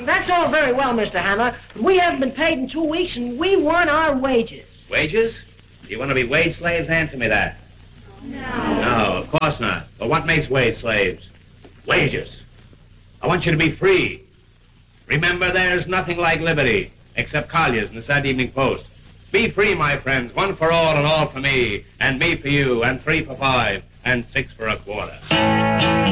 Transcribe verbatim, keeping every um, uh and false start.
that's all very well, Mister Hammer. We haven't been paid in two weeks, and we want our wages. Wages? You want to be wage slaves? Answer me that. No. No, of course not. But what makes wage slaves? Wages. I want you to be free. Remember, there's nothing like liberty, except Collier's and the Saturday Evening Post. Be free, my friends, one for all and all for me, and me for you, and three for five, and six for a quarter.